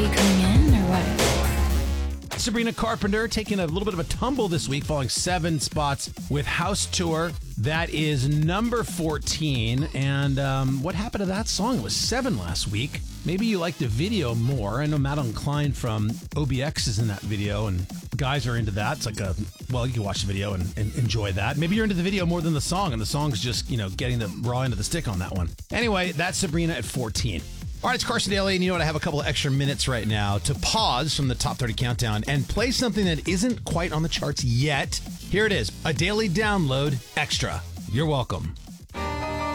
you coming in or what? Sabrina Carpenter taking a little bit of a tumble this week, falling 7 spots with House Tour. That is number 14. And what happened to that song? It was 7 last week. Maybe you like the video more. I know Madeline Klein from OBX is in that video, and guys are into that. It's like you can watch the video and enjoy that. Maybe you're into the video more than the song, and the song's just, getting the raw end of the stick on that one. Anyway, that's Sabrina at 14. All right, it's Carson Daly, and you know what? I have a couple of extra minutes right now to pause from the Top 30 Countdown and play something that isn't quite on the charts yet. Here it is, a daily download extra. You're welcome.